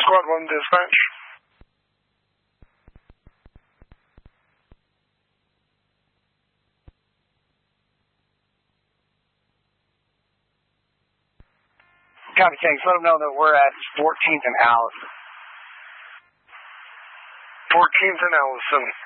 Squad 1 dispatch. Copy, Tanks. Let them know that we're at 14th and Allison. 14th and Allison.